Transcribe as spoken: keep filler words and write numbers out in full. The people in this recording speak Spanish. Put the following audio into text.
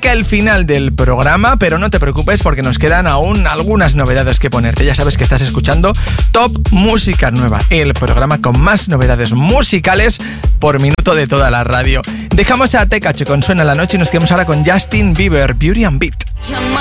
acerca el final del programa, pero no te preocupes porque nos quedan aún algunas novedades que ponerte. Ya sabes que estás escuchando Top Música Nueva, el programa con más novedades musicales por minuto de toda la radio. Dejamos a Tekache con Suena la Noche y nos quedamos ahora con Justin Bieber, Beauty and Beat.